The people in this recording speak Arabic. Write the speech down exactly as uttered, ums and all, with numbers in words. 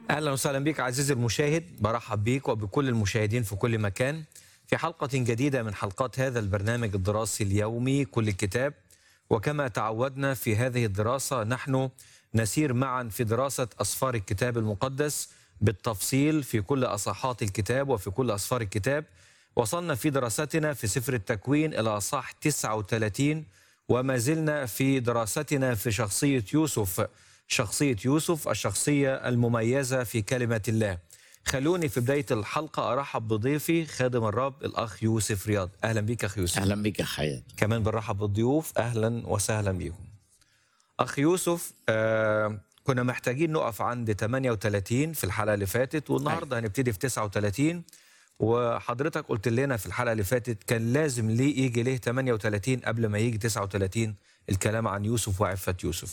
أهلا وسهلا بك عزيزي المشاهد، برحب بك وبكل المشاهدين في كل مكان في حلقة جديدة من حلقات هذا البرنامج الدراسي اليومي كل الكتاب. وكما تعودنا في هذه الدراسة نحن نسير معا في دراسة أسفار الكتاب المقدس بالتفصيل في كل أصحاحات الكتاب وفي كل أسفار الكتاب. وصلنا في دراستنا في سفر التكوين إلى أصحاح تسعة وثلاثين، وما زلنا في دراستنا في شخصية يوسف شخصية يوسف الشخصية المميزة في كلمة الله. خلوني في بداية الحلقة أرحب بضيفي خادم الرب الأخ يوسف رياض. أهلا بك أخ يوسف. أهلا بك حياة. كمان بنرحب بالضيوف، أهلا وسهلا بكم. أخ يوسف، آه كنا محتاجين نقف عند ثمانية وثلاثين في الحلقة اللي فاتت، والنهاردة هنبتدي في تسعة وثلاثين. وحضرتك قلت لنا في الحلقة اللي فاتت كان لازم ليه يجي ليه ثمانية وثلاثين قبل ما يجي تسعة وثلاثين الكلام عن يوسف وعفة يوسف.